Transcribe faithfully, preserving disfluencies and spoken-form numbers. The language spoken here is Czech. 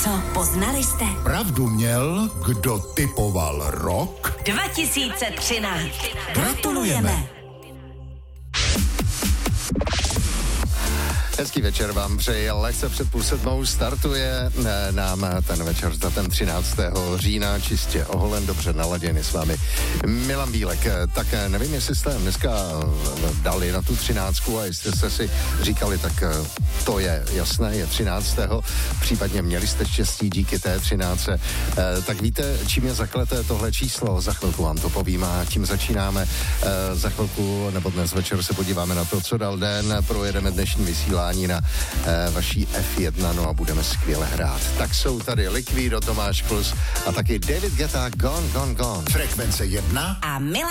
Co, poznali jste? Pravdu měl, kdo typoval rok. dva tisíce třináct. Gratulujeme. Hezký večer vám přeji, lehce před půl sedmou startuje nám ten večer s datem třináctého října, čistě oholen, dobře naladěný s vámi Milan Bílek. Tak nevím, jestli jste dneska dali na tu třináctku a jestli jste si říkali, tak to je jasné, je třináctého případně měli jste štěstí díky té třináctce. Tak víte, čím je zakleté tohle číslo? Za chvilku vám to povím a tím začínáme. Za chvilku, nebo dnes večer se podíváme na to, co dal den, projedeme dnešní vysílání na e, vaší F jedna, no a budeme skvěle hrát. Tak jsou tady Liquido, Tomáš Plus a taky David Guetta, Gone, Gone, Gone. Frekvence jedna A Milan